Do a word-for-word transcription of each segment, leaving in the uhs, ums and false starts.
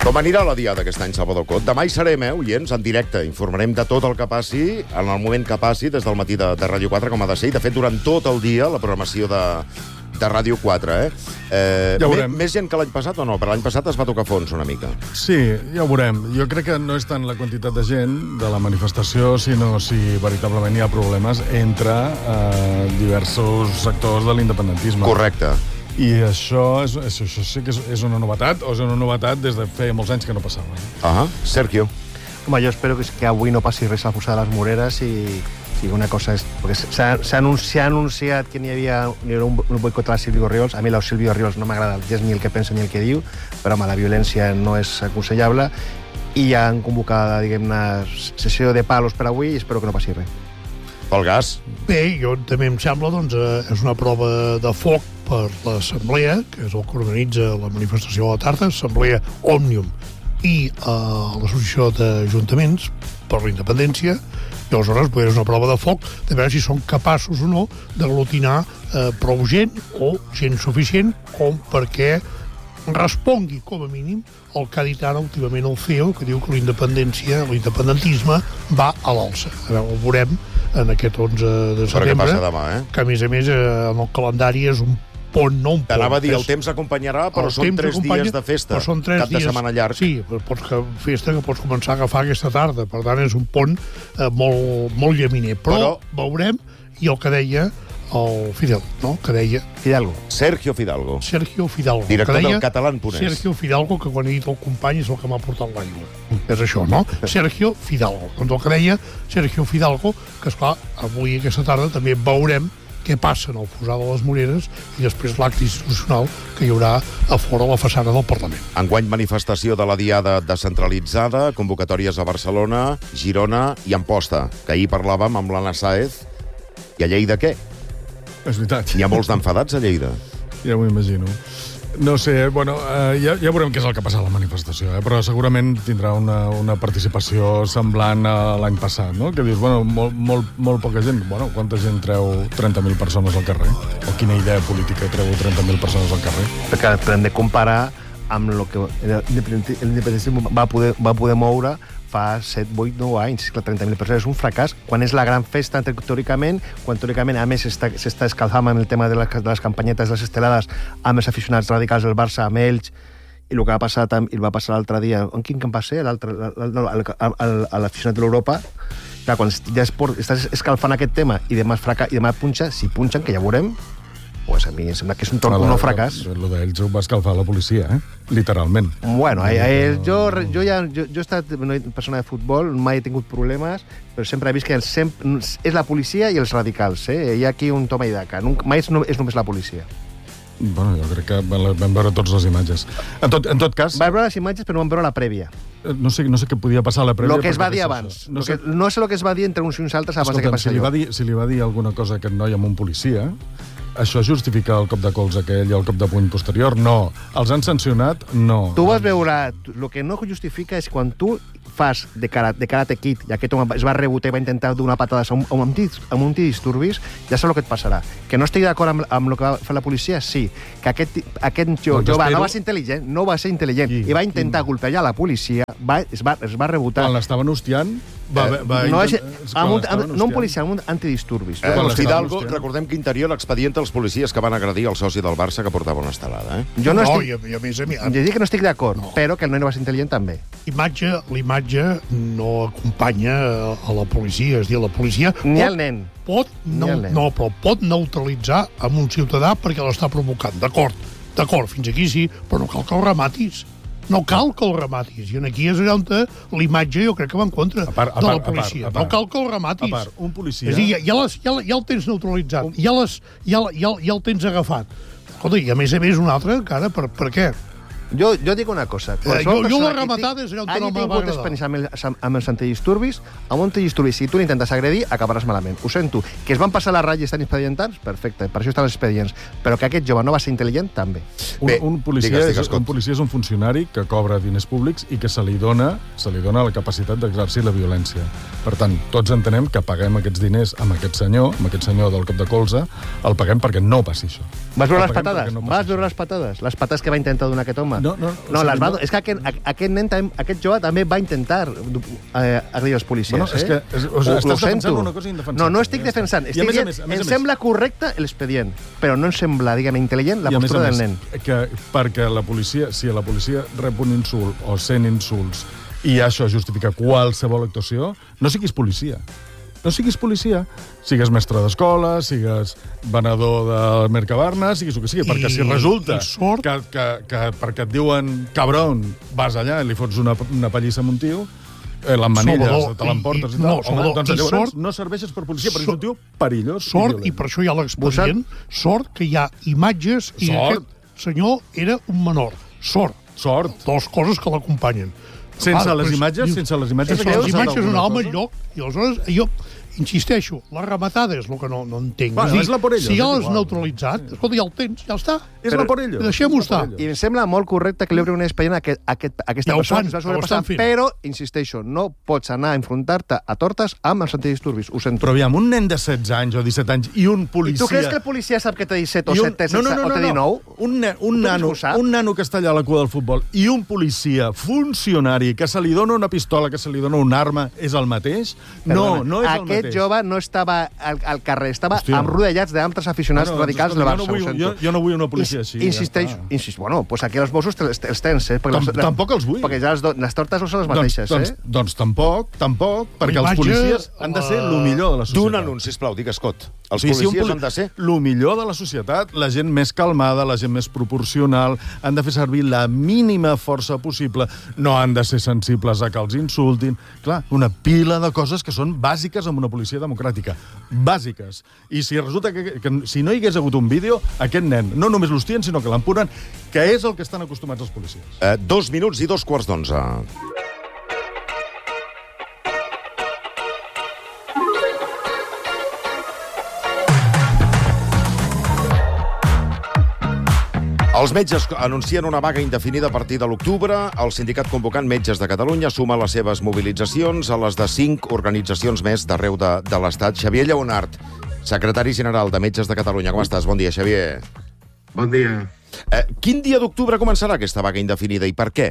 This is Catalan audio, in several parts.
Com anirà la diada aquest any, Salvador Cot? Demà hi serem, eh, oients, en directe. Informarem de tot el que passi, en el moment que passi, des del matí de, de Ràdio quatre, com ha de ser. I, de fet, durant tot el dia, la programació de, de Ràdio quatre, eh? eh ja més, més gent que l'any passat o no? Per l'any passat es va tocar fons una mica. Sí, ja ho veurem. Jo crec que no és tant la quantitat de gent de la manifestació, sinó si veritablement hi ha problemes entre eh, diversos sectors de l'independentisme. Correcte. I això, és, això, això sí que és, és una novetat, o és una novetat des de feia molts anys que no passava. Ah, Sergio. Home, jo espero que, que avui no passi res a la Fossada de les Moreres i, i una cosa és... Perquè s'ha anunciat, anunciat que n'hi havia, hi havia un, un boicot a la Sílvia Orriols. A mi la Sílvia Orriols no m'agrada gens ni el que pensa ni el que diu, però home, la violència no és aconsellable i ja han convocat, diguem-ne, sessió de palos per avui i espero que no passi res. Pel gas. Bé, jo també em sembla, doncs, eh, és una prova de foc per l'Assemblea, que és el que organitza la manifestació a la tarda, Assemblea Òmnium i eh, l'Associació d'Ajuntaments per la Independència, i aleshores pues, és una prova de foc de veure si són capaços o no d'aglutinar eh, prou gent o gent suficient com perquè respongui, com a mínim, el que ha dit ara últimament el C E O, que diu que la independència, l'independentisme va a l'alça. Ho veurem en aquest onze de setembre, què passa demà, eh? Que a més a més en el calendari és un pont, no un pont. T'anava a dir, el temps acompanyarà, però són tres dies de festa, cap de setmana llarg. Sí, pots que festa que pots començar a agafar aquesta tarda, per tant és un pont eh, molt, molt llaminer. Però, però veurem, i el que deia el Fidel, no? Que deia... Fidalgo. Sergio Fidalgo. Sergio Fidalgo. Director del Catalán.es. Sergio Fidalgo, que quan he dit el company és el que m'ha portat l'aigua. És això, no? Sergio Fidalgo. Doncs el que deia Sergio Fidalgo, que, esclar, avui, aquesta tarda, també veurem què passa en el Fossar de les Moreres i després l'acte institucional que hi haurà a fora la façana del Parlament. Enguany manifestació de la Diada descentralitzada, convocatòries a Barcelona, Girona i Amposta, que ahir parlàvem amb l'Anna Sáez. I a Lleida què? És veritat. Hi ha molts d'enfadats a Lleida. Ja m'ho imagino. No sé, bueno, eh, ja, ja veurem què és el que passa a la manifestació, eh? Però segurament tindrà una, una participació semblant a l'any passat, no? Que dius, bueno, molt, molt, molt poca gent. Bueno, quanta gent treu trenta mil persones al carrer? O quina idea política treu trenta mil persones al carrer? Perquè hem de comparar amb el que l'independentisme va poder, va poder moure fa set, vuit, nou anys. trenta mil persones és un fracàs. Quan és la gran festa, teòricament, quan teòricament, a més, s'està escalfant amb el tema de les, de les campanyetes, de les estelades, amb els aficionats radicals del Barça, amb ells, i el que va passar, i va passar l'altre dia, en quin camp va ser? A l'aficionat de l'Europa. Clar, quan ja estàs escalfant aquest tema i demà, fraca, i demà punxa, si punxen, que ja veurem, pues a mi em sembla que és un torn un fracàs. Lo d'ells ho va escalfar la policia, eh? Literalment. Bueno, a, a, jo, jo, ja, jo, jo he estat una persona de futbol, mai he tingut problemes, però sempre he vist que el, sempre, és la policia i els radicals, eh? Hi ha aquí un toma i daca. Mai és, és només la policia. Bueno, jo crec que vam veure totes les imatges. En tot, en tot cas... Vam veure les imatges, però no vam veure la prèvia. No sé, no sé què podia passar a la prèvia. El que es va dir abans. No sé, no sé el que es va dir entre uns i uns altres abans Escolta'm, que passi si li, allò. va dir, si li va dir alguna cosa a aquest noi amb un policia, això justifica el cop de colze aquell i el cop de puny posterior? No. Els han sancionat? No. Tu vas veure... El que no justifica és quan tu fas de, cara, de karate kid i aquest home es va rebotar i va intentar donar patades a un, a un, a un antidisturbis, ja saps el que et passarà. Que no estic d'acord amb, amb el que va fer la policia, sí. Que aquest, aquest jo, jo va, no va ser intel·ligent, no va ser intel·ligent, i, i va intentar i... colpejar la policia, va, es, va, es va rebotar. Quan l'estaven hostiant... Va, eh, va no, és, amb un, amb, no un policia, amb un antidisturbis. Eh, el Fidalgo, recordem que Interior expedient els policies que van agredir el soci del Barça que portava una estelada, eh? Jo no, no estic... i, a, i a més a mi... Jo dic que no estic d'acord, no. Però que el nen no va ser intel·ligent també. Imatge, l'imatge no acompanya a la policia, és a dir, la policia... Ni pot, el nen. Pot, no, nen. no, però pot neutralitzar amb un ciutadà perquè l'està provocant. D'acord, d'acord, fins aquí sí, però no cal que el rematis. No cal que el rematis. I aquí és allà on l'imatge jo crec que va en contra part, de la part, policia. a part, a part. No cal que el rematis. A part, un policia... És a dir, ja, ja, les, ja, ja el tens neutralitzat, un... ja, les, ja, ja, ja el tens agafat. Escolta, i a més a més un altre encara, per, per què? Jo, jo dic una cosa. Eh, jo, jo la rematada és allà on no m'ha tingut experiència amb, el, amb els antidisturbis, amb un antidisturbis, si tu l'intentes agredir, acabaràs malament. Ho sento. Que es van passar la ratlla i estan expedientats? Perfecte, per això estan els expedients. Però que aquest jove no va ser intel·ligent, també. Un, Bé, un, policia digues, digues, és, un policia és un funcionari que cobra diners públics i que se li dona, se li dona la capacitat d'exercir la violència. Per tant, tots entenem que paguem aquests diners amb aquest senyor, amb aquest senyor del cop de colze, el paguem perquè no passi això. Vas veure les patades? No Vas veure les patades? Les patades que va intentar donar aquest home? No, no, no, les va... És que aquest, aquest nen, aquest jove també va intentar eh, agredir els policies. Bueno, és que eh? és, o sigui, estàs defensant una cosa indefensable. No, no estic defensant. Estic dient, em sembla correcte l'expedient, però no em sembla, diguem, intel·ligent la postura del nen. Que, perquè la policia, si la policia rep un insult o sent insults i això justifica qualsevol actuació, no siguis policia. No siguis policia, sigues mestre d'escola, sigues venedor del Mercabarna, siguis el que sigui, perquè si resulta que, que, que perquè et diuen cabron, vas allà i li fots una, una pallissa amb un tio, eh, l'emmanilles, te l'emportes i, i, i tal, no, home, doncs llavors sort, no serveixes per policia, perquè és un tio perillós. Sort, i, i per això hi ha l'expedient, sort que hi ha imatges i sort. Aquest senyor era un menor. Sort. Sort. Dos coses que l'acompanyen. Sense les imatges, sense les imatges... Sense les imatges un altre lloc, i aleshores jo... Insisteixo, la rematada és el que no, no entenc. Bueno, és, dir, és la por ellos, si ja l'has neutralitzat, escolta, ja el tens, ja està. És la por ellos. Deixem-ho estar. I em sembla molt correcte que li obri un expedient a, aquest, a, aquest, a aquesta ja persona. Fan, passar, però, insisteixo, no pots anar a enfrontar-te a tortes amb els antidisturbis. Ho sento. Però aviam, un nen de setze anys o disset anys i un policia... I tu creus que el policia sap que té disset o set no, no, no, o té dinou? Un, nen, un, nano, un nano que està allà a la cua del futbol i un policia funcionari que se li dona una pistola, que se li dona una arma, és el mateix? No, no és el mateix. Aquest jove no està Al, al carrer, estava Hòstia. Rodellats d'altres aficionats bueno, radicals de Barça. Jo no, vull, jo, jo no vull una policia així. Insisteix, ja insist, bueno, pues aquí els Mossos els, els tens, eh? Tam, les, tampoc els vull. Perquè ja les, do, les tortes no són les mateixes, doncs, eh? Doncs, doncs tampoc, tampoc, perquè els policies han de ser el millor de la societat. D'un anunci, sisplau, digue, Scott. Els sí, policies sí, poli... han de ser... el millor de la societat, la gent més calmada, la gent més proporcional, han de fer servir la mínima força possible, no han de ser sensibles a que els insultin. Clar, una pila de coses que són bàsiques en una policia democràtica. Bàsiques. I si resulta que, que si no hi hagués hagut un vídeo, aquest nen no només l'hostien, sinó que l'empuren, que és el que estan acostumats els policies. Eh, dos minuts i dos quarts d'onze. Els metges anuncien una vaga indefinida a partir de l'octubre. El sindicat convocant Metges de Catalunya suma les seves mobilitzacions a les de cinc organitzacions més d'arreu de, de l'Estat. Xavier Lleonart, secretari general de Metges de Catalunya. Com estàs? Bon dia, Xavier. Bon dia. Eh, quin dia d'octubre començarà aquesta vaga indefinida i per què?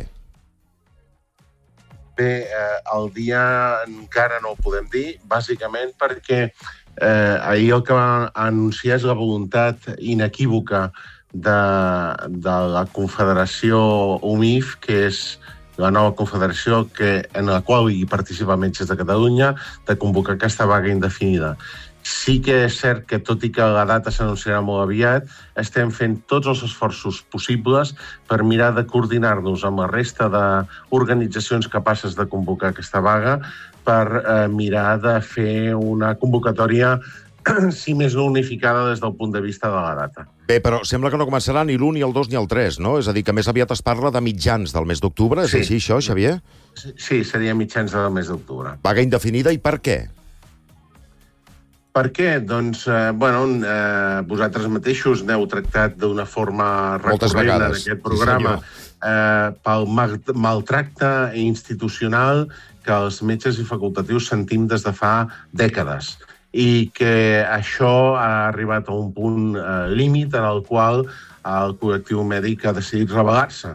Bé, eh, el dia encara no ho podem dir, bàsicament perquè eh, ahir el que va anunciar és la voluntat inequívoca de, de la Confederació U M I F, que és la nova confederació que, en la qual hi participa Metges de Catalunya, de convocar aquesta vaga indefinida. Sí que és cert que, tot i que la data s'anunciarà molt aviat, estem fent tots els esforços possibles per mirar de coordinar-nos amb la resta d'organitzacions capaces de convocar aquesta vaga per eh, mirar de fer una convocatòria, si més no unificada des del punt de vista de la data. Bé, però sembla que no començarà ni l'u, ni el dos, ni el tres, no? És a dir, que més aviat es parla de mitjans del mes d'octubre. És sí. així, això, Xavier? Sí, seria mitjans del mes d'octubre. Vaga indefinida, i per què? Per què? Doncs, eh, bueno, eh, vosaltres mateixos n'heu tractat d'una forma recurrent en aquest programa sí, eh, pel maltracte institucional que els metges i facultatius sentim des de fa dècades, i que això ha arribat a un punt eh, límit en el qual el col·lectiu mèdic ha decidit rebel·lar-se.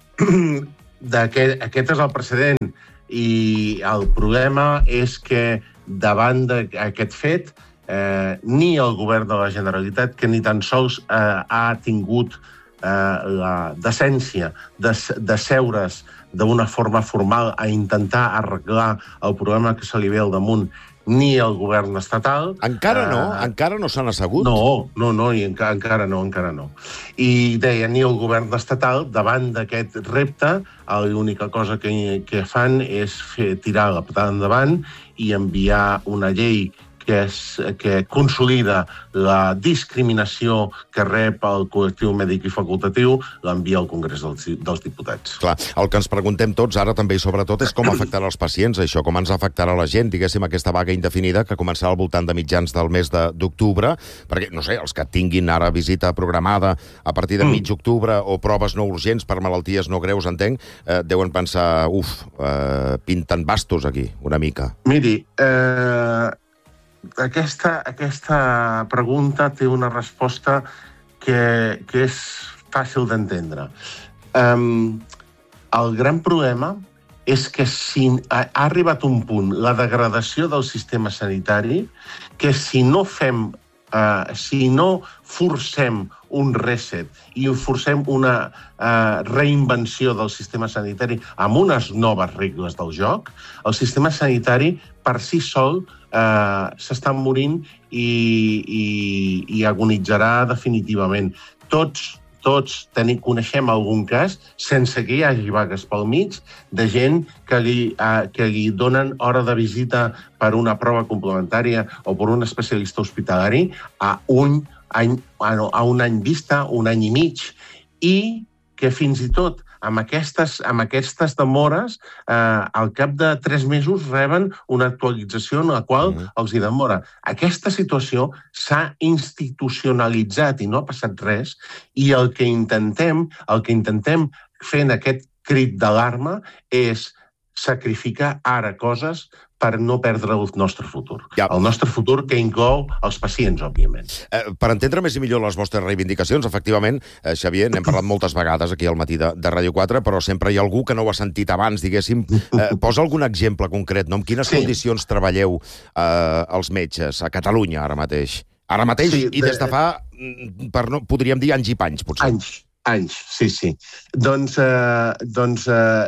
Aquest, aquest és el precedent, i el problema és que davant d'aquest fet eh, ni el govern de la Generalitat, que ni tan sols eh, ha tingut eh, la decència de, de seure's d'una forma formal a intentar arreglar el problema que se li ve al damunt, ni el govern estatal... Encara no? Eh, encara no s'han assegut? No, no, no, i enca encara no, encara no. I deia, ni el govern estatal, davant d'aquest repte, l'única cosa que, que fan és fer tirar la patada endavant i enviar una llei que, és, que consolida la discriminació que rep el col·lectiu mèdic i facultatiu, l'envia al Congrés dels, dels Diputats. Clar, el que ens preguntem tots ara també i sobretot és com afectarà els pacients, això, com ens afectarà la gent, diguéssim, aquesta vaga indefinida que començarà al voltant de mitjans del mes d'octubre, perquè, no sé, els que tinguin ara visita programada a partir de mm. mig octubre o proves no urgents per malalties no greus, entenc, eh, deuen pensar, uf, eh, pinten bastos aquí, una mica. Miri, eh... Aquesta, aquesta pregunta té una resposta que, que és fàcil d'entendre. Um, el gran problema és que si ha arribat un punt, la degradació del sistema sanitari, que si no fem, uh, si no forcem un reset i forcem una uh, reinvenció del sistema sanitari amb unes noves regles del joc, el sistema sanitari per si sol uh, s'està morint i, i, i agonitzarà definitivament. Tots Tots tenim, coneixem algun cas, sense que hi hagi vagues pel mig, de gent que li, eh, que li donen hora de visita per una prova complementària o per un especialista hospitalari a un any, a un any vista, un any i mig, i que fins i tot amb aquestes, amb aquestes demores, eh, al cap de tres mesos reben una actualització en la qual mm. els hi demora. Aquesta situació s'ha institucionalitzat i no ha passat res, i el que intentem, el que intentem fer en aquest crit d'alarma és sacrificar ara coses per no perdre el nostre futur. Ja. El nostre futur que inclou els pacients, òbviament. Eh, per entendre més i millor les vostres reivindicacions, efectivament, eh, Xavier, n'hem parlat moltes vegades aquí al matí de, de Ràdio quatre, però sempre hi ha algú que no ho ha sentit abans, diguéssim. Eh, posa algun exemple concret, no? En quines sí. condicions treballeu eh, els metges a Catalunya ara mateix? Ara mateix sí, i des de fa, per no, podríem dir, anys i panys, potser. Anys, anys, sí, sí. Doncs, eh, doncs eh,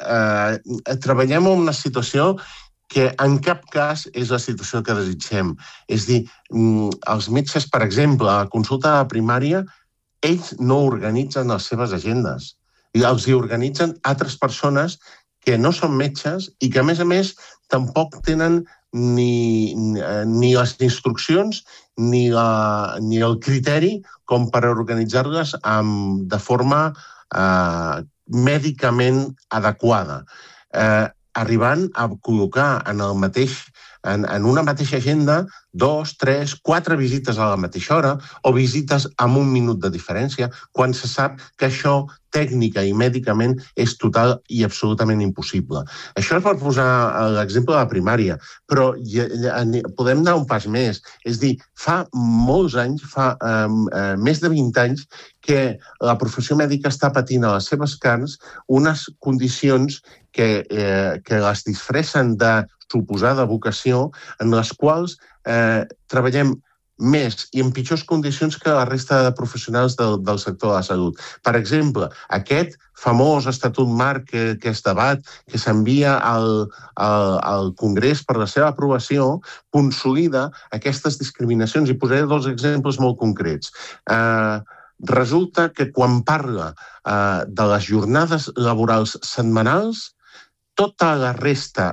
eh, treballem en una situació que en cap cas és la situació que desitgem. És dir, els metges, per exemple, a la consulta de primària, ells no organitzen les seves agendes. I els hi organitzen altres persones que no són metges i que, a més a més, tampoc tenen ni, ni les instruccions ni, la, ni el criteri com per organitzar-les amb, de forma eh, mèdicament adequada. Eh, arribant a col·locar en, el mateix, en, en una mateixa agenda dos, tres, quatre visites a la mateixa hora o visites amb un minut de diferència, quan se sap que això tècnica i mèdicament és total i absolutament impossible. Això és per posar l'exemple de la primària, però podem anar un pas més. És dir, fa molts anys, fa eh, més de vint anys, que la professió mèdica està patint a les seves carns unes condicions que, eh, que les disfressen de suposada vocació, en les quals eh, treballem més i en pitjors condicions que la resta de professionals del, del sector de la salut. Per exemple, aquest famós estatut marc que, que es debat, que s'envia al, al, al Congrés per la seva aprovació, consolida aquestes discriminacions. I posaré dos exemples molt concrets. Eh, resulta que quan parla eh, de les jornades laborals setmanals, tota la resta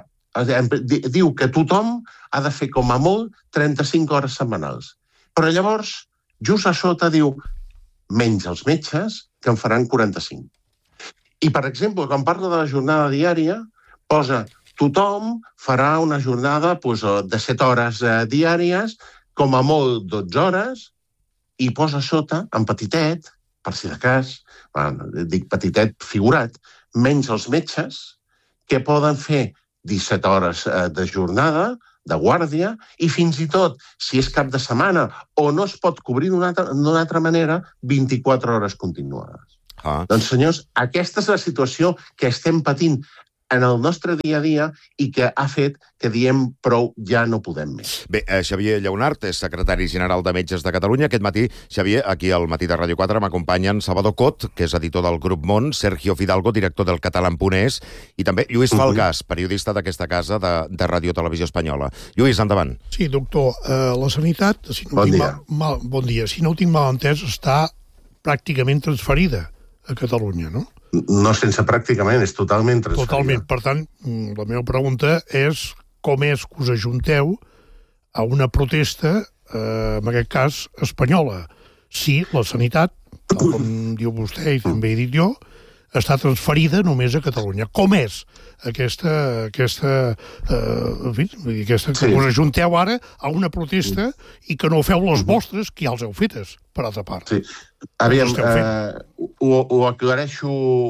diu que tothom ha de fer com a molt trenta-cinc hores setmanals. Però llavors, just a sota diu menys els metges, que en faran quaranta-cinc. I, per exemple, quan parla de la jornada diària, posa tothom farà una jornada doncs, de set hores eh, diàries, com a molt dotze hores, i posa a sota, en petitet, per si de cas, bueno, dic petitet figurat, menys els metges, que poden fer disset hores de jornada, de guàrdia, i fins i tot, si és cap de setmana o no es pot cobrir d'una altra, d'una altra manera, vint-i-quatre hores continuades. Ah. Doncs, senyors, aquesta és la situació que estem patint en el nostre dia a dia i que ha fet que diem prou, ja no podem més. Bé, eh, Xavier Lleonart és secretari general de Metges de Catalunya. Aquest matí, Xavier, aquí al matí de Ràdio quatre m'acompanyen Salvador Cot, que és editor del Grup Món, Sergio Fidalgo, director del Catalán punt es, i també Lluís Falgàs, periodista d'aquesta casa de, de Ràdio Televisió Espanyola. Lluís, endavant. Sí, doctor, eh, la sanitat, si no bon, tinc dia. Mal, mal, bon dia. Si no ho tinc mal entès, està pràcticament transferida a Catalunya, no? No sense pràcticament, és totalment transferida. Totalment. Per tant, la meva pregunta és com és que us ajunteu a una protesta, eh, en aquest cas, espanyola. Si la sanitat, tal com diu vostè i també he dit jo, està transferida només a Catalunya. Com és aquesta... aquesta eh, en fi, aquesta que sí. us ajunteu ara a una protesta i que no feu les vostres, que ja els heu fetes, per altra part. Sí. Aviam, eh, ho, ho aclareixo,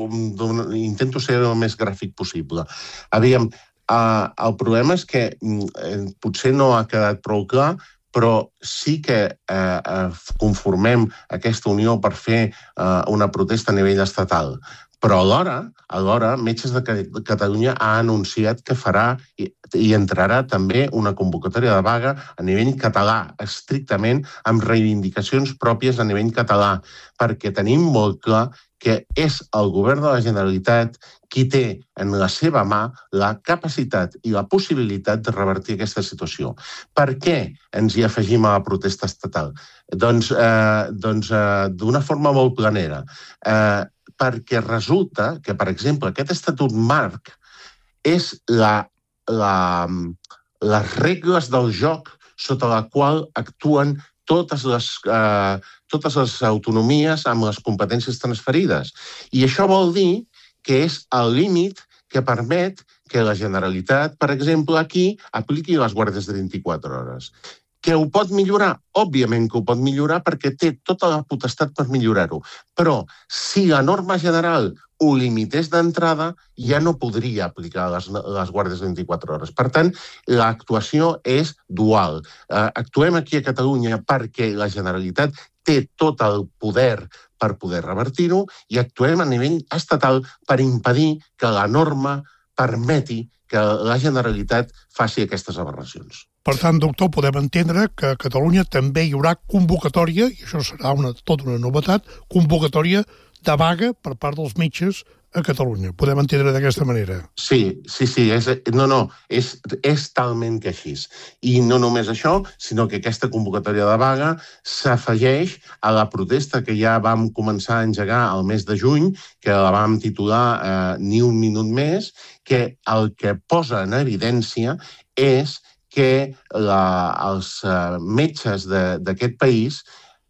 intento ser el més gràfic possible. Aviam, eh, el problema és que eh, potser no ha quedat prou clar, però sí que eh, conformem aquesta unió per fer eh, una protesta a nivell estatal. Però alhora, alhora Metges de Catalunya ha anunciat que farà i, i entrarà també una convocatòria de vaga a nivell català, estrictament amb reivindicacions pròpies a nivell català, perquè tenim molt clar que és el govern de la Generalitat qui té en la seva mà la capacitat i la possibilitat de revertir aquesta situació. Per què ens hi afegim a la protesta estatal? Doncs, eh, doncs eh, d'una forma molt planera. Eh, perquè resulta que, per exemple, aquest estatut marc és la, la, les regles del joc sota la qual actuen totes les, eh, totes les autonomies amb les competències transferides. I això vol dir que és el límit que permet que la Generalitat, per exemple, aquí apliqui les guàrdies de vint-i-quatre hores. Que ho pot millorar? Òbviament que ho pot millorar perquè té tota la potestat per millorar-ho. Però si la norma general ho limités d'entrada, ja no podria aplicar les, les guàrdies de vint-i-quatre hores. Per tant, l'actuació és dual. Eh, actuem aquí a Catalunya perquè la Generalitat té tot el poder per poder revertir-ho i actuem a nivell estatal per impedir que la norma permeti que la Generalitat faci aquestes aberracions. Per tant, doctor, podem entendre que a Catalunya també hi haurà convocatòria, i això serà una, tota una novetat, convocatòria de vaga per part dels metges a Catalunya. Podem entendre d'aquesta manera? Sí, sí, sí. És, no, no, és, és talment que així. I no només això, sinó que aquesta convocatòria de vaga s'afegeix a la protesta que ja vam començar a engegar el mes de juny, que la vam titular eh, Ni un minut més, que el que posa en evidència és que la, els uh, metges d'aquest país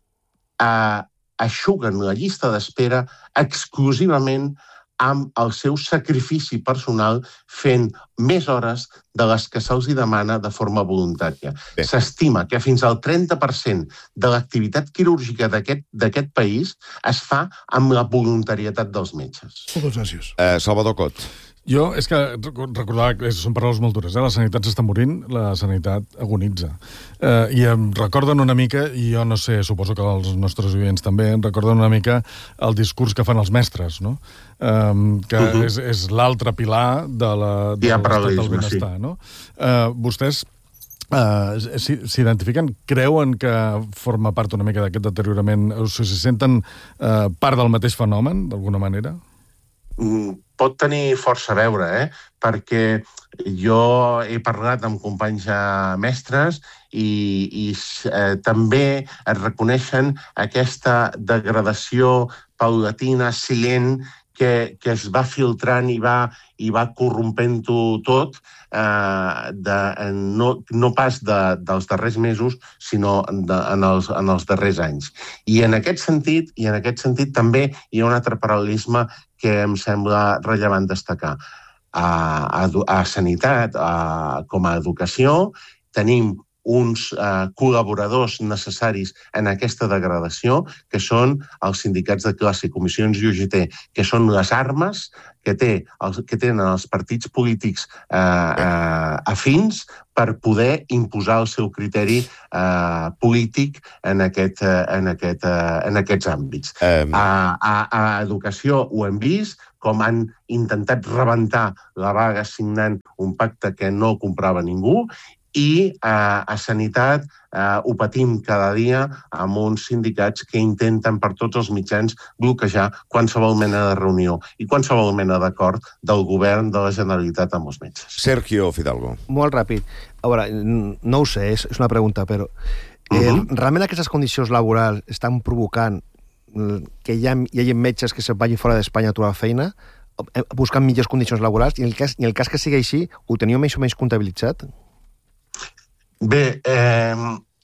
uh, eixuguen la llista d'espera exclusivament amb el seu sacrifici personal fent més hores de les que se'ls demana de forma voluntària. S'estima que fins al trenta per cent de l'activitat quirúrgica d'aquest país es fa amb la voluntarietat dels metges. Moltes gràcies. Eh, Salvador Cot. Jo, és que recordava que són paraules molt dures, eh? La sanitat s'està morint, la sanitat agonitza. Eh, I em recorden una mica, i jo no sé, suposo que els nostres oients també, em recorden una mica el discurs que fan els mestres, no? Eh, que uh -huh. és, és l'altre pilar de la, de l'estat del benestar, sí. No? Eh, vostès eh, s'identifiquen, creuen que forma part una mica d'aquest deteriorament, o si se senten eh, part del mateix fenomen, d'alguna manera? Pot tenir força a veure, eh? Perquè jo he parlat amb companys mestres i, i eh, també es reconeixen aquesta degradació paulatina, silent, que, que es va filtrant i va, i va corrompent-ho tot, eh, de, no, no pas de, dels darrers mesos, sinó de, en, els, en els darrers anys. I en aquest sentit, i en aquest sentit també hi ha un altre paral·lelisme que em sembla rellevant destacar. A, a, a sanitat, a, com a educació, tenim uns eh, col·laboradors necessaris en aquesta degradació, que són els sindicats de classe, comissions i U G T, que són les armes que, té, els, que tenen els partits polítics eh, eh, afins per poder imposar el seu criteri eh, polític en, aquest, eh, en, aquest, eh, en aquests àmbits. Um... A, a, a educació ho hem vist, com han intentat rebentar la vaga signant un pacte que no comprava ningú, i eh, a sanitat eh, ho patim cada dia amb uns sindicats que intenten per tots els mitjans bloquejar qualsevol mena de reunió i qualsevol mena d'acord del govern de la Generalitat amb els metges. Sergio Fidalgo. Molt ràpid. A veure, no ho sé, és una pregunta, però eh, uh-huh. realment aquestes condicions laborals estan provocant que hi, ha, hi hagi metges que se vagin fora d'Espanya a trobar feina, buscant millors condicions laborals, i en el cas, en el cas que sigui així, ho teniu més o menys comptabilitzat? Bé, eh,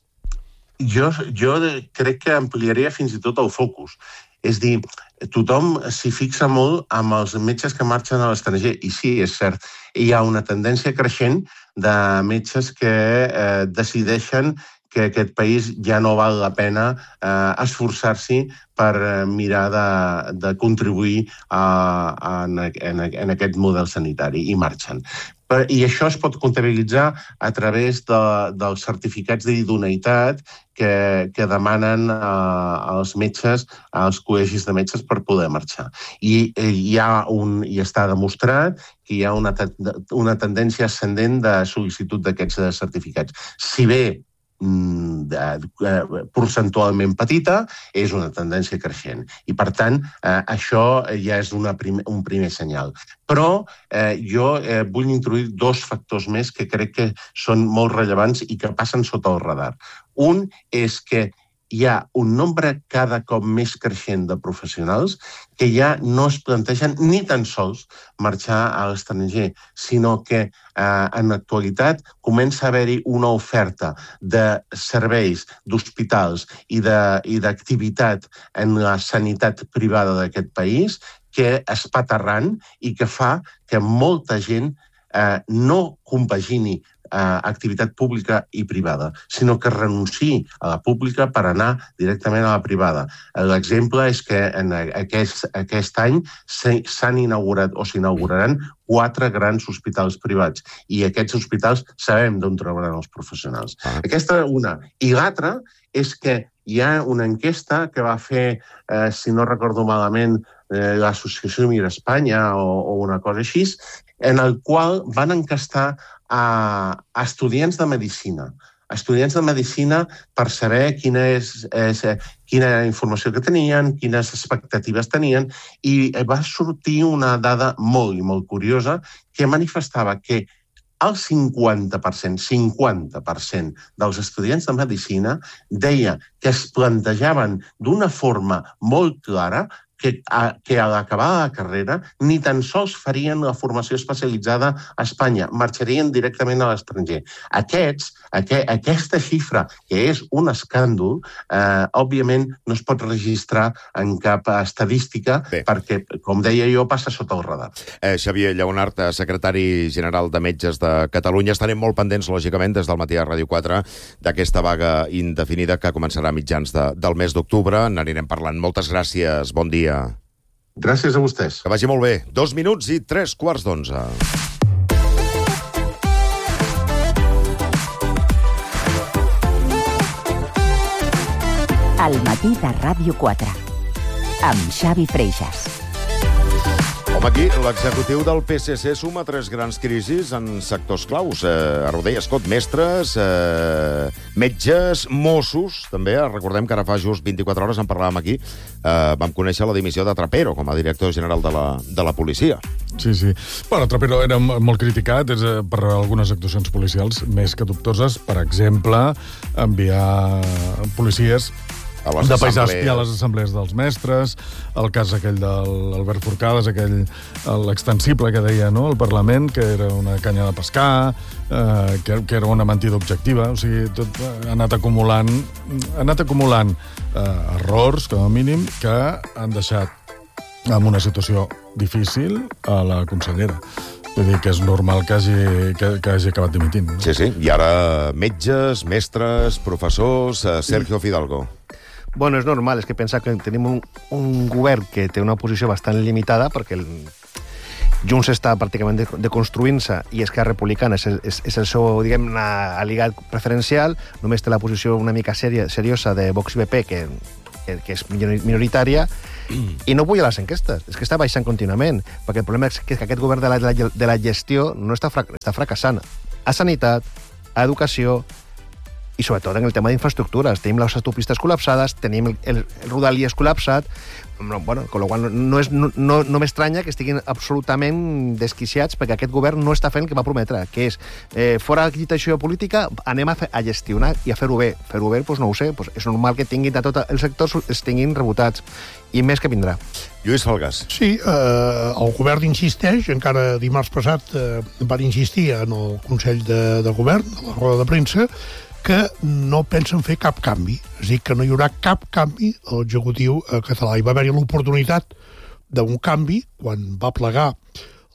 jo, jo crec que ampliaria fins i tot el focus. És dir, tothom s'hi fixa molt amb els metges que marxen a l'estranger. I sí, és cert, hi ha una tendència creixent de metges que eh, decideixen que aquest país ja no val la pena eh, esforçar-s'hi per eh, mirar de, de contribuir a, a, en, en aquest model sanitari, i marxen. I això es pot comptabilitzar a través de, dels certificats d'idoneïtat que, que demanen eh, als metges, als col·legis de metges per poder marxar. I, hi ha un, i està demostrat que hi ha una, una tendència ascendent de sol·licitud d'aquests certificats. Si bé percentualment petita, és una tendència creixent. I, per tant, eh, això ja és una prim un primer senyal. Però eh, jo eh, vull introduir dos factors més que crec que són molt rellevants i que passen sota el radar. Un és que hi ha un nombre cada cop més creixent de professionals que ja no es plantegen ni tan sols marxar a l'estranger, sinó que eh, en l'actualitat comença a haver-hi una oferta de serveis, d'hospitals i d'activitat en la sanitat privada d'aquest país que es va aterrant i que fa que molta gent eh, no compagini activitat pública i privada, sinó que renunciï a la pública per anar directament a la privada. L'exemple és que en aquest, aquest any s'han inaugurat o s'inauguraran quatre grans hospitals privats i aquests hospitals sabem d'on trobaran els professionals. Ah. Aquesta una. I l'altra és que hi ha una enquesta que va fer, eh, si no recordo malament, eh, l'Associació Mira Espanya o, o una cosa així, en el qual van encastar a, a estudiants de medicina. Estudiants de medicina per saber quina és, és quina informació que tenien, quines expectatives tenien, i va sortir una dada molt i molt curiosa que manifestava que el cinquanta per cent, cinquanta per cent dels estudiants de medicina deia que es plantejaven d'una forma molt clara que a, que a l'acabar la carrera ni tan sols farien la formació especialitzada a Espanya, marxarien directament a l'estranger. Aquests, aqu aquesta xifra, que és un escàndol, eh, òbviament no es pot registrar en cap estadística. Bé. Perquè, com deia jo, passa sota el radar. Eh, Xavier Lleonart, secretari general de Metges de Catalunya. Estarem molt pendents, lògicament, des del matí a Ràdio quatre, d'aquesta vaga indefinida que començarà a mitjans de, del mes d'octubre. N'anirem parlant. Moltes gràcies. Bon dia. Gràcies a vostès. Que vagi molt bé. Dos minuts i tres quarts d'onze. Al matí de Ràdio quatre, amb Xavi Freixas. Home, aquí l'executiu del P S C suma tres grans crisis en sectors claus. Eh, ara ho deia, escot, mestres, eh, metges, Mossos, també. Recordem que ara fa just vint-i-quatre hores en parlàvem aquí. Eh, vam conèixer la dimissió de Trapero com a director general de la, de la policia. Sí, sí. Bueno, Trapero era molt criticat és, eh, per algunes actuacions policials més que dubtoses. Per exemple, enviar policies de paisà a espiar les assemblees dels mestres, el cas aquell de l'Albert Forcades, aquell l'extensible que deia, no?, el Parlament, que era una canya de pescar, eh, que, que era una mentida objectiva. O sigui, tot ha anat acumulant, ha anat acumulant eh, errors, com a mínim, que han deixat en una situació difícil a la consellera. Vull dir que és normal que hagi, que, que hagi acabat dimitint. No? Sí, sí. I ara metges, mestres, professors, eh, Sergio Fidalgo. Bueno, és normal, és que pensar que tenim un, un govern que té una posició bastant limitada, perquè el Junts està pràcticament deconstruint-se i Esquerra Republicana és, és, és el seu, diguem, aliat preferencial, només té la posició una mica sèria, seriosa de Vox i B P, que, que, que és minoritària, i no puja les enquestes, és que està baixant contínuament, perquè el problema és que aquest govern de la, de la gestió no està, frac està fracassant. A sanitat, a educació, i sobretot en el tema d'infraestructures. Tenim les autopistes col·lapsades, tenim el, el, el Rodalies col·lapsat, bueno, con lo qual no, és, no, no, no m'estranya que estiguin absolutament desquiciats perquè aquest govern no està fent el que va prometre, que és, eh, fora l'agitació política, anem a, fer, a gestionar i a fer-ho bé. Fer-ho bé, doncs no ho sé, doncs és normal que tinguin de tot el sector es tinguin rebotats, i més que vindrà. Lluís Falgàs. Sí, eh, el govern insisteix, encara dimarts passat eh, van insistir en el Consell de, de Govern, a la roda de premsa, que no pensen fer cap canvi. És a dir, que no hi haurà cap canvi a l'executiu català. Hi va haver-hi l'oportunitat d'un canvi quan va plegar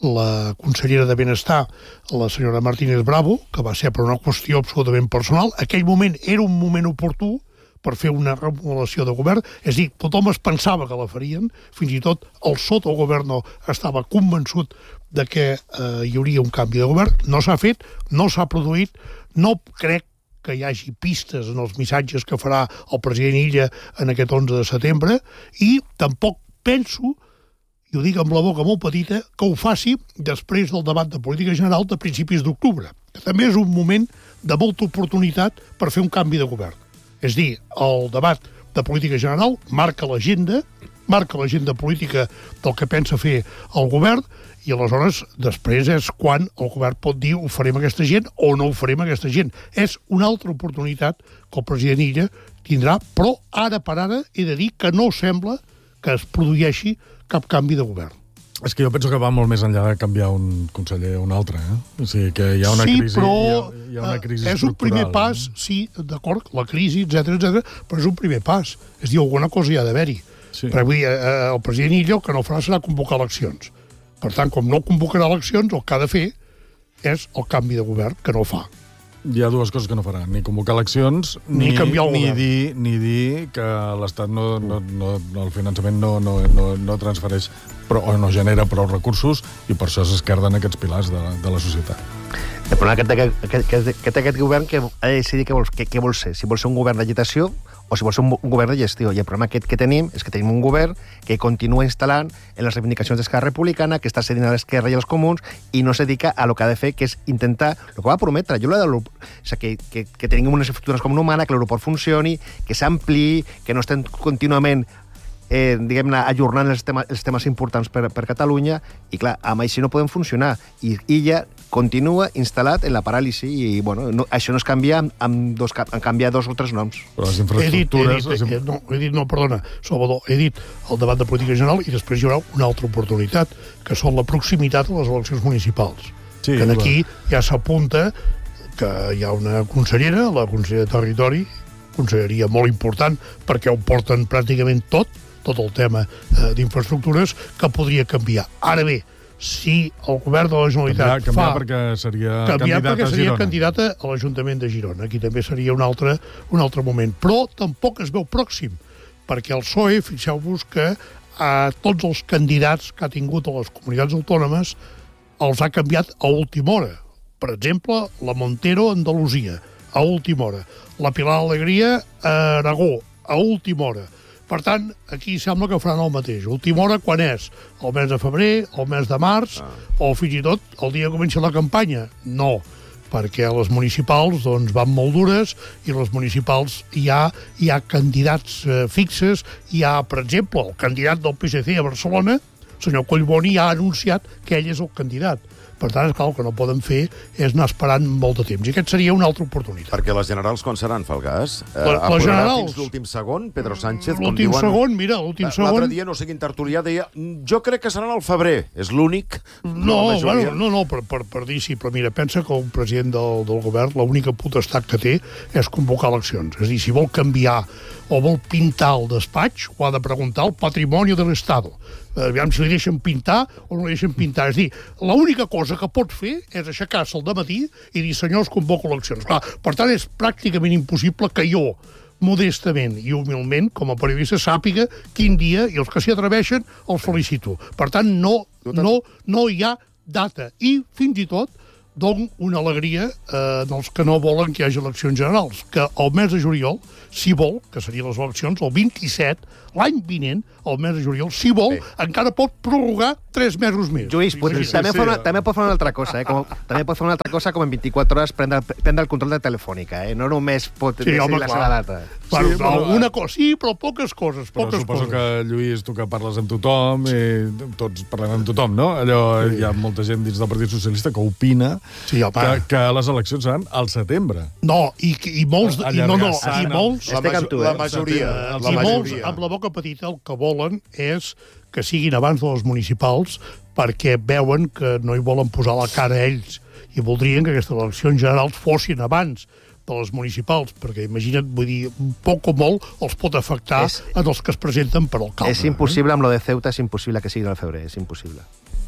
la consellera de Benestar, la senyora Martínez Bravo, que va ser per una qüestió absolutament personal. Aquell moment era un moment oportú per fer una remodelació de govern, és a dir, tothom es pensava que la farien, fins i tot el sotogoverno estava convençut de que eh, hi hauria un canvi de govern. No s'ha fet, no s'ha produït, no crec que hi hagi pistes en els missatges que farà el president Illa en aquest onze de setembre, i tampoc penso, i ho dic amb la boca molt petita, que ho faci després del debat de política general de principis d'octubre, que també és un moment de molta oportunitat per fer un canvi de govern. És dir, el debat de política general marca l'agenda, marca l'agenda política del que pensa fer el govern, i aleshores després és quan el govern pot dir ho farem aquesta gent o no ho farem aquesta gent. És una altra oportunitat que el president Illa tindrà, però ara per ara he de dir que no sembla que es produeixi cap canvi de govern. És que jo penso que va molt més enllà de canviar un conseller o un altre, eh? O sigui, que hi ha una sí, crisi, però hi ha, hi ha una crisi és un primer pas, no? sí, d'acord, la crisi, etcètera, etcètera, però és un primer pas. És dir, alguna cosa hi ha d'haver-hi. Sí. Perquè avui eh, el president Illa el que no farà serà convocar eleccions. Per tant, com no convocarà eleccions, el que ha de fer és el canvi de govern, que no fa. Hi ha dues coses que no farà, ni convocar eleccions, ni, ni canviar el ni govern. dir, ni dir que l'Estat no, no, no, no, el finançament no, no, no, no transfereix però, o no genera prou recursos, i per això s'esquerden aquests pilars de, de la societat. El problema que té aquest, aquest, aquest, aquest govern que ha de decidir què vol, què, què vol ser, si vol ser un govern d'agitació o si vol ser un, un govern de gestió. I el problema que, que tenim és que tenim un govern que continua instal·lant en les reivindicacions d'Esquerra Republicana, que està cedint a l'Esquerra i als comuns, i no se dedica a lo que ha de fer, que és intentar, el que va prometre, jo de o sigui, que, que, que tinguem unes infraestructures com una humana, que l'aeroport funcioni, que s'ampliï, que no estem contínuament eh, diguem-ne, ajornant els, tema, els temes importants per, per Catalunya, i clar, amb això no podem funcionar. I Illa continua instal·lat en la paràlisi, i bueno, no, això no es canvia amb, amb, dos, amb canviar dos o tres noms. Però les He infraestructures... dit, he dit, no, he dit, no, perdona, Salvador, he dit el debat de política general, i després hi haurà una altra oportunitat, que són la proximitat a les eleccions municipals. Sí, que aquí ja s'apunta que hi ha una consellera, la consellera de Territori, conselleria molt important, perquè ho porten pràcticament tot, tot el tema eh, d'infraestructures, que podria canviar. Ara bé, si el govern de la Generalitat canviar, canviar fa... perquè seria canviar candidat perquè a seria Girona. candidata a l'Ajuntament de Girona. Aquí també seria un altre, un altre moment. Però tampoc es veu pròxim, perquè el P S O E, fixeu-vos que a tots els candidats que ha tingut a les comunitats autònomes els ha canviat a última hora. Per exemple, la Montero a Andalusia, a última hora. La Pilar Alegria a Aragó, a última hora. Per tant, aquí sembla que faran el mateix. Última hora, quan és? El mes de febrer, el mes de març, ah. o fins i tot el dia que comença la campanya? No, perquè les municipals doncs, van molt dures, i les municipals hi ha, hi ha candidats eh, fixes. Hi ha, per exemple, el candidat del P S C a Barcelona, el senyor Collboni, ja ha anunciat que ell és el candidat. Per tant, és clar, el que no poden fer és anar esperant molt de temps. I aquest seria una altra oportunitat. Perquè les generals quan seran, Falgàs? La, les generals... Fins l'últim segon, Pedro Sánchez, com L'últim diuen... segon, mira, l'últim segon... L'altre dia, no sé quin tertulià, deia jo crec que seran al febrer. És l'únic... No, bueno, no, no, per, per, per dir sí, però mira, pensa que un president del, del govern, l'única potestat que té és convocar eleccions. És a dir, si vol canviar o vol pintar el despatx, ho ha de preguntar al Patrimoni de l'Estado. Aviam si li deixen pintar o no li deixen pintar. És a dir, l'única cosa que pot fer és aixecar-se al dematí i dir, senyors, convoco eleccions. Clar, per tant, és pràcticament impossible que jo, modestament i humilment, com a periodista, sàpiga quin dia, i els que s'hi atreveixen els felicito. Per tant, no, no, no hi ha data. I, fins i tot, dono una alegria eh, dels que no volen que hi hagi eleccions generals, que el mes de juliol, si vol, que serien les eleccions, el vint-i-set, l'any vinent, el mes de juliol, si vol, Bé. encara pot prorrogar tres mesos més. Lluís, pot, sí, sí, també, sí, una, sí. també pot fer una altra cosa, eh? Com, també pot fer una altra cosa com en vint-i-quatre hores prendre, prendre el control de Telefònica, eh? No només pot sí, decidir home, la clar. seva data. Per, Sí, però- alguna cosa, sí, però poques coses, Però poques suposo coses. que, Lluís, tu que parles amb tothom, i tots parlem amb tothom, no? Allò, sí. Hi ha molta gent dins del Partit Socialista que opina Sí, home. que, que les eleccions seran al setembre. No, i, i molts... I, no, no, Allargar-se, i no. molts... La, Estic amb tu, eh? la majoria. Eh, La I molts, majoria. amb la boca petita, el que volen és que siguin abans de les municipals, perquè veuen que no hi volen posar la cara a ells, i voldrien que aquestes eleccions generals fossin abans de les municipals, perquè imagina't, vull dir, poc o molt els pot afectar És- en els que es presenten per alcalde. És impossible, amb lo de Ceuta, és impossible que sigui al febrer, és impossible.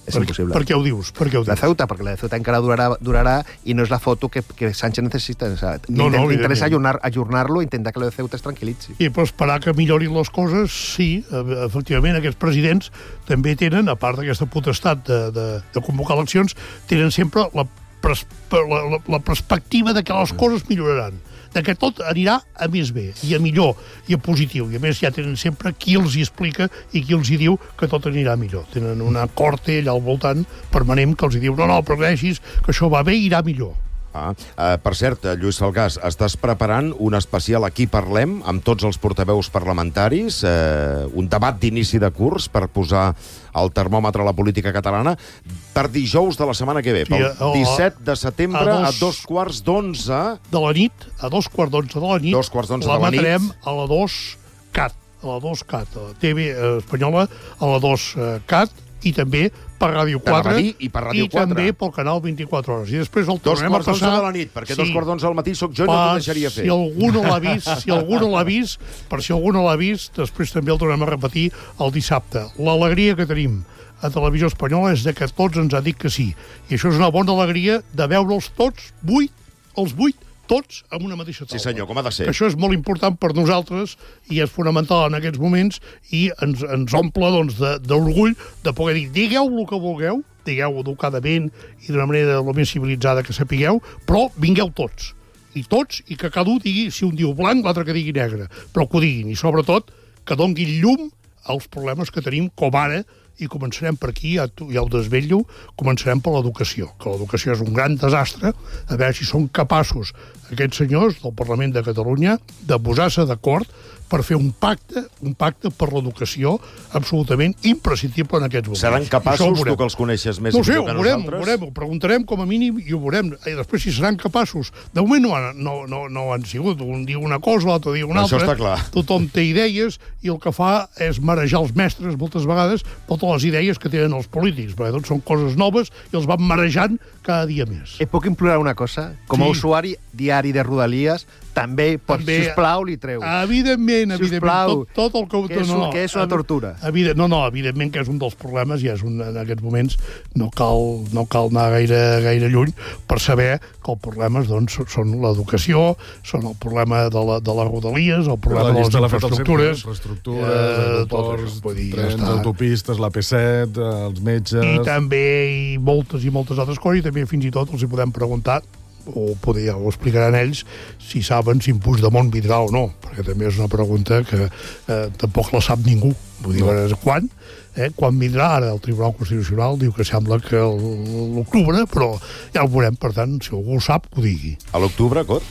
És per, impossible. Per què ho dius? Per què ho La dius? Ceuta, perquè la de Ceuta encara durarà, durarà i no és la foto que, que Sánchez necessita. O sea, No, no, interessa evidentment. ajornar, ajornar-lo i intentar que la de Ceuta es tranquil·litzi. I per esperar que millorin les coses, sí, e- efectivament, aquests presidents també tenen, a part d'aquesta potestat de, de, de convocar eleccions, tenen sempre la, pres, la, la, la perspectiva de que les coses milloraran, de que tot anirà a més bé, i a millor, i a positiu. I a més ja tenen sempre qui els hi explica i qui els hi diu que tot anirà millor. Tenen una corte allà al voltant permanent que els hi diu no, no, progressis, que això va bé i irà millor. Ah, eh, per cert, Lluís Salgàs, estàs preparant un especial Aquí parlem amb tots els portaveus parlamentaris, eh, un debat d'inici de curs per posar el termòmetre a la política catalana per dijous de la setmana que ve, Sí, pel o- disset de setembre a a dos- dos quarts d'onze. De la nit, a dos quarts d'onze de la nit, Dos quarts d'onze de la nit. l'emetrem a la dos cat, a la dos cat, a la T V espanyola, a la dos cat, i també per Ràdio Per quatre, Ràdio i per Ràdio i quatre. també pel canal vint-i-quatre hores. I després el Dos tornem a quarts d'onze passar... de la nit, perquè dos quarts d'onze al matí sóc jo i no Pa, t'ho deixaria fer. Si algú no l'ha vist, si algú no l'ha vist, per si algú no l'ha vist, després també el tornem a repetir el dissabte. L'alegria que tenim a Televisió Espanyola és de que tots ens ha dit que sí. I això és una bona alegria de veure'ls tots, vuit, els vuit, tots amb una mateixa taula. Sí, senyor, com ha de ser. Que això és molt important per nosaltres i és fonamental en aquests moments i ens, ens omple doncs, de- d'orgull de, de poder dir, digueu el que vulgueu, digueu educadament i d'una manera el més civilitzada que sapigueu, però vingueu tots. I tots, i que cada un digui, si un diu blanc, l'altre que digui negre, però que ho diguin, i sobretot que donguin llum als problemes que tenim com ara, i començarem per aquí, ja, tu- ja ho desvetllo, començarem per l'educació, que l'educació és un gran desastre, a veure si són capaços aquests senyors del Parlament de Catalunya de posar-se d'acord per fer un pacte, un pacte per l'educació absolutament imprescindible en aquests moments. Seran I això ho capaços, veurem. tu que els coneixes més No i ho sé, millor ho que veurem, ho nosaltres? veurem, ho preguntarem com a mínim i ho veurem. I després si seran capaços. De moment no han, no, no, no han sigut. Un diu una cosa, l'altre diu una Això altra. està clar. Tothom té idees i el que fa és marejar els mestres moltes vegades totes les idees que tenen els polítics, perquè tot són coses noves i els van marejant cada dia més. Et puc implorar una cosa? Com a Sí. usuari diari de Rodalies, també, pots, També- sisplau, li treu. Evidentment, evidentment, Sisplau, tot, tot el que... que és un- que és una evi- tortura. Evident, no, no, evidentment que és un dels problemes i és un, en aquests moments no cal, no cal anar gaire, gaire lluny per saber que els problemes doncs, són l'educació, són el problema de, la, de les rodalies, el problema La de les llista l'ha fet el infraestructures, Circuit, infraestructures, eh, tot aeroports, això, vull dir, ja trens, està. autopistes, la P set, eh, els metges... i també i moltes i moltes altres coses, i també fins i tot els hi podem preguntar o poder, ja ho explicaran ells, si saben si en Puigdemont vindrà o no, perquè també és una pregunta que eh, tampoc la sap ningú. Vull dir, no. quan, eh, quan vindrà ara el Tribunal Constitucional, diu que sembla que el- l'octubre, però ja ho veurem, per tant, si algú ho sap, que ho digui. A l'octubre, Cot?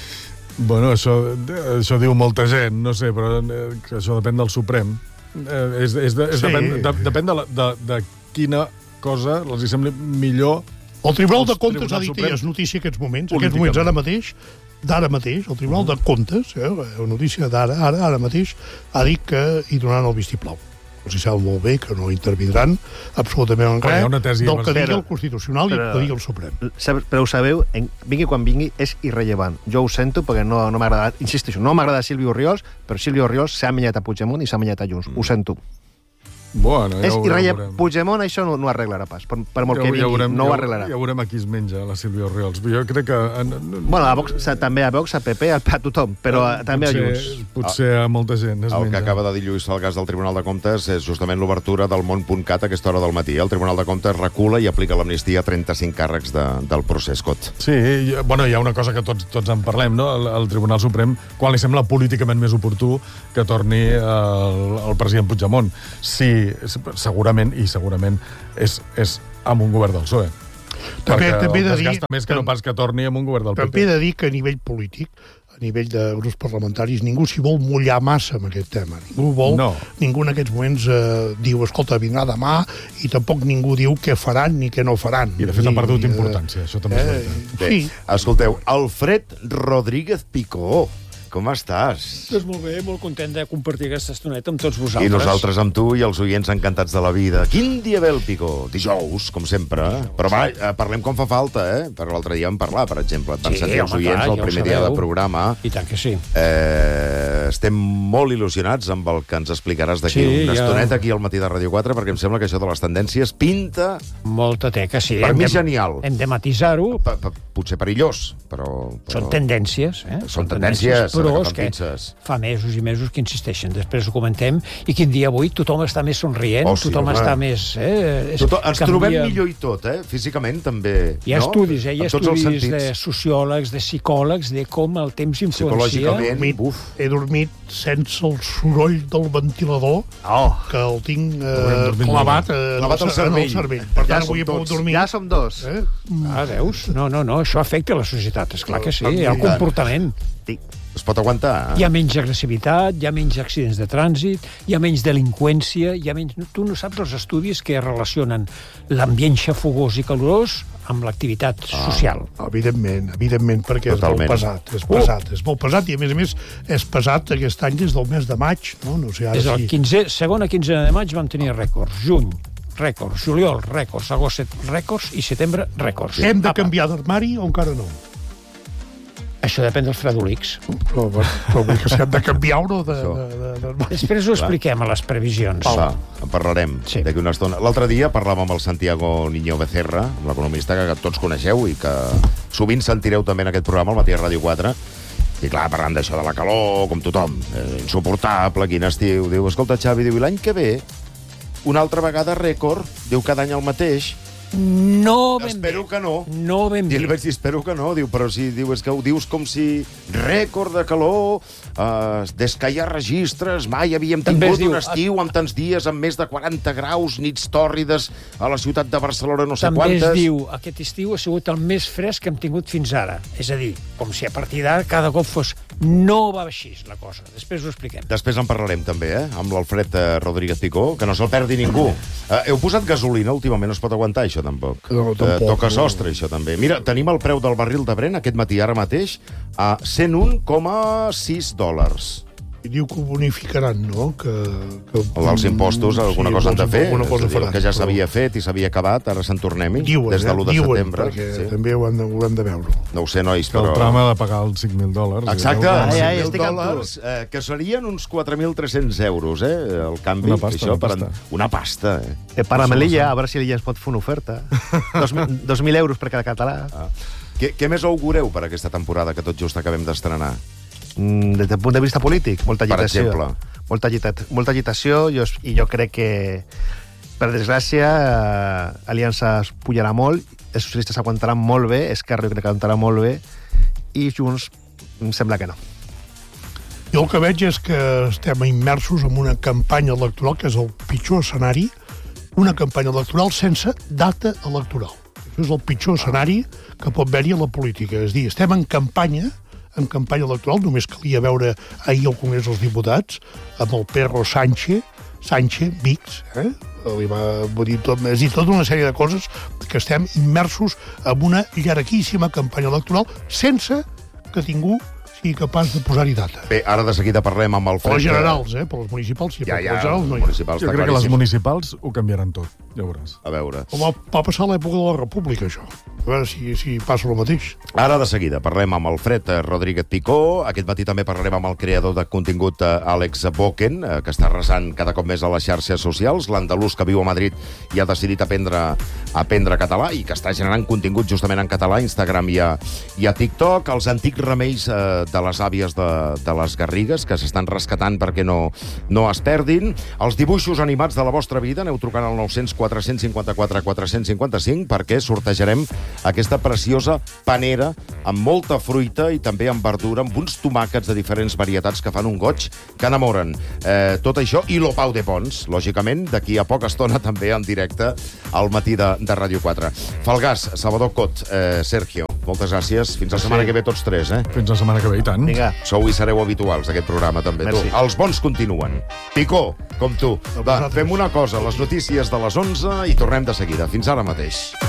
Bueno, això, això diu molta gent, no sé, però eh, que això depèn del Suprem. Eh, és, és, de, és Sí. depèn, de, depèn de, la, de, de quina cosa els hi sembli millor. El Tribunal Els de Comptes ha Tribunal dit Suprem que és notícia aquests moments, políticament. aquests moments, ara mateix, d'ara mateix, el Tribunal de Comptes, eh, la notícia d'ara, ara, ara mateix, ha dit que hi donaran el vistiplau. Els hi sembla molt bé que no intervindran absolutament en Quan hi res ha una tesi del que però- digui el Constitucional i el però- que digui el Suprem. Sabe- Però ho sabeu, en, vingui quan vingui, és irrellevant. Jo ho sento perquè no, no m'agrada, insisteixo, no m'agrada Silvio Oriols, però Silvio Oriols s'ha amanyat a Puigdemont i s'ha amanyat a Junts. Mm. Ho sento. Bueno, ja és ho, irrellevant. ja ho veurem. Puigdemont això no, no arreglarà pas, per, per molt que Ja ho- ja ho vingui, veurem, no ja ho ho- arreglarà. Ja veurem a qui es menja, la Sílvia Oriols. Jo crec que... En, en, Bueno, a Vox, també a Vox, a P P, a, a tothom, però eh, també a potser, Junts. Potser a molta gent es El menja. que acaba de dir Lluís Salgàs del Tribunal de Comptes és justament l'obertura del món punt cat a aquesta hora del matí. El Tribunal de Comptes recula i aplica l'amnistia a trenta-cinc càrrecs de, del procés, Cot. Sí, i, bueno, hi ha una cosa que tots, tots en parlem, no? El, el Tribunal Suprem, quan li sembla políticament més oportú que torni el, el president Puigdemont. Sí, segurament, i segurament és, és amb un govern del P S O E. També- Perquè també he de el dir- desgasta més que no pas que torni amb un govern del P També he P. de dir que a nivell polític, a nivell de grups parlamentaris, ningú s'hi vol mullar massa amb aquest tema. Ningú vol, No. ningú en aquests moments eh, diu, escolta, vindrà demà, i tampoc ningú diu què faran ni què no faran. I de fet ha perdut I, eh, importància, això també és veritat. Bé, Sí. escolteu, Alfred Rodríguez Picó, com estàs? Doncs molt bé, molt content de compartir aquesta estoneta amb tots vosaltres. I nosaltres amb tu i els oients encantats de la vida. Quin dia ve el Picó? Dijous, com sempre. Però va, eh, parlem com fa falta, eh? Per l'altre dia vam parlar, per exemple. Et van Sí, sentir els home, oients clar, el ja ho primer dia de sabeu. programa. I tant que sí. Eh, estem molt il·lusionats amb el que ens explicaràs d'aquí Sí, una ja. estoneta aquí al matí de Ràdio quatre, perquè em sembla que això de les tendències pinta, Molta teca, sí. per Hem mi, de- genial. Hem de matisar-ho. Pa- pa- Potser perillós, però... però... Són tendències, eh? Són tendències, però que és fan que pinces. fa mesos i mesos que insisteixen. Després ho comentem, i quin dia avui tothom està més somrient, Oh, sí, tothom home. està més... Eh, és- Tothom, ens canvia- trobem millor i tot, eh? Físicament també. Hi ha no? estudis, eh? Hi ha En tots els estudis sentits. de sociòlegs, de psicòlegs, de com el temps influencia. Psicològicament, dormit, buf. he dormit sense el soroll del ventilador, Oh, que el tinc Haurem eh, dormit clavat eh, Clavat al en el- en el cervell. cervell. Per Ja tant, som avui he pogut tots. dormir. ja som dos. Eh? Ah, veus? No, no, no, això afecta la societat, és clar que sí, I hi ha el tant. comportament. Sí. Es pot aguantar. Hi ha menys agressivitat, hi ha menys accidents de trànsit, hi ha menys delinqüència, hi ha menys... Tu no saps els estudis que relacionen l'ambient xafogós i calorós amb l'activitat social. Evidentment, evidentment, perquè Totalment. és molt pesat, és pesat, és molt pesat, i a més a més és pesat aquest any des del mes de maig, no? No sé, ara Des del sí. quinze, segona quinzena de maig vam tenir rècords. Juny, rècords. Juliol, rècords. Agost, rècords. I setembre, rècords. Hem de Apa. canviar d'armari o encara no? Això depèn dels fredolics. Però, però vull que si hem de canviar o no de, Això. de, de, d'armari. Després ho expliquem a les previsions. Va, en parlarem Sí. d'aquí una estona. L'altre dia parlàvem amb el Santiago Niño Becerra, amb l'economista que tots coneixeu i que sovint sentireu també en aquest programa, al matí a Ràdio quatre, i clar, parlant d'això de la calor, com tothom, eh, insuportable, quin estiu. Diu, escolta, Xavi, diu, i l'any que ve, una altra vegada rècord, diu, cada any el mateix. No ben Espero bé. que no. No ben I li bé. vaig dir, espero que no. Diu, però si diu, és que ho dius com si rècord de calor, eh, des que hi ha registres, mai havíem També tingut es diu- un estiu amb tants dies, amb més de quaranta graus, nits tòrrides a la ciutat de Barcelona, no sé També quantes. es diu, aquest estiu ha sigut el més fresc que hem tingut fins ara. És a dir, com si a partir d'ara cada cop fos... No va així, la cosa. Després ho expliquem. Després en parlarem també, eh? Amb l'Alfred eh, Rodríguez Picó, que no se'l perdi ningú. Eh, heu posat gasolina últimament, no es pot aguantar això tampoc. No, tampoc, Eh, toca no. sostre, això també. Mira, tenim el preu del barril de Brent aquest matí, ara mateix, a cent un coma sis dòlars. I diu que ho bonificaran, no? Que, que... El dels impostos, alguna Sí, cosa han de fer. Alguna cosa És a dir, el faran, que ja però s'havia fet i s'havia acabat, ara se'n tornem-hi, Diuen, des de l'u de eh? Diuen, setembre. perquè Sí. també ho hem, de, ho hem de veure. No ho sé, nois, Que el però... tram ha de pagar els cinc mil dòlars. Exacte, Ai, ai, cinc mil estic amb tu. dòlars, eh, que serien uns quatre mil tres-cents euros, eh, el canvi. Una pasta, això, una per pasta. en- Una pasta, eh. Eh, para Melilla, a veure si l'illa ens pot fer una oferta. Dos, mil- dos mil euros per cada català. Ah. Què, què més augureu per aquesta temporada que tot just acabem d'estrenar? Mm, des del punt de vista polític, molta Per agitació. exemple. Molta, agita molta agitació jo, i jo crec que, per desgràcia, eh, Aliança es pujarà molt, els socialistes aguantaran molt bé, Esquerra jo crec que aguantarà molt bé, i Junts em sembla que no. Jo el que veig és que estem immersos en una campanya electoral, que és el pitjor escenari, una campanya electoral sense data electoral. Això és el pitjor escenari que pot haver-hi a la política. És a dir, estem en campanya, en campanya electoral, només calia veure ahir al Congrés dels Diputats, amb el Pedro Sánchez, Sánchez, Vix, eh? Li va vull dir tot, és a dir, tota una sèrie de coses que estem immersos en una llarguíssima campanya electoral sense que ningú sigui capaç de posar-hi data. Bé, ara de seguida parlem amb el Per Fred... les generals, eh? Per les municipals, sí, Ja, però ja, per les generals no hi ha. municipals, Jo està crec que les claríssim. municipals ho canviaran tot, ja ho veuràs. A veure. Com va, va passar a l'època de la República, això. A veure si, si passa el mateix. Ara de seguida parlem amb el Fred eh, Rodríguez Picó. Aquest matí també parlarem amb el creador de contingut eh, Àlex Boken, eh, que està resant cada cop més a les xarxes socials, l'andalús que viu a Madrid i ha decidit aprendre, aprendre català i que està generant contingut justament en català a Instagram i a, i a TikTok. Els antics remeis eh, de les àvies de, de les Garrigues, que s'estan rescatant perquè no, no es perdin. Els dibuixos animats de la vostra vida, aneu trucant al nou cents quatre cents cinquanta-quatre quatre cents cinquanta-cinc perquè sortejarem aquesta preciosa panera amb molta fruita i també amb verdura, amb uns tomàquets de diferents varietats que fan un goig que enamoren. Eh, tot això i l'Opau de Pons, lògicament, d'aquí a poca estona també en directe al matí de, de Ràdio quatre. Falgàs, Salvador Cot, eh, Sergio, moltes gràcies. Fins la setmana que ve tots tres, eh? Fins la setmana que ve, i tant. Vinga. Sou i sereu habituals d'aquest programa, també. Merci. Tu. Els bons continuen. Picó, com tu. Va, vosaltres. fem una cosa, les notícies de les onze i tornem de seguida. Fins ara mateix.